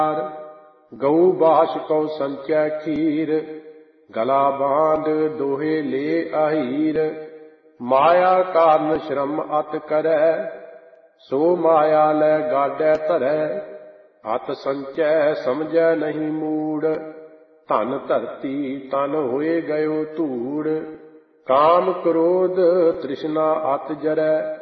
ਗਊ ਬਾਛ ਕਉ ਸੰਚੈ ਖੀਰ, ਗਲਾ ਬਾਂਧ ਦੋਹੇ ਲੇ ਆਹੀਰ। ਮਾਇਆ ਕਾਰਨ ਸ਼ਰਮ ਅਤਿ ਕਰੈ, ਸੋ ਮਾਇਆ ਲੈ ਗਾਡੈ ਧਰੈ। ਅਤਿ ਸੰਚੈ ਸਮਝੈ ਨਹੀਂ ਮੂੜ, ਧਨ ਧਰਤੀ ਤਨ ਹੋਏ ਗਇਓ ਧੂੜ। ਕਾਮ ਕ੍ਰੋਧ ਤ੍ਰਿਸ਼ਨਾ ਅਤਿ ਜਰੈ,